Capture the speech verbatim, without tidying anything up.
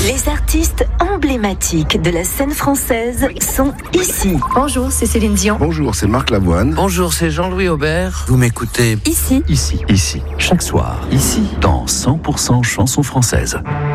Les artistes emblématiques de la scène française sont ici. Bonjour, c'est Céline Dion. Bonjour, c'est Marc Lavoine. Bonjour, c'est Jean-Louis Aubert. Vous m'écoutez Ici. Ici, ici, chaque soir, ici, dans cent pour cent chansons françaises.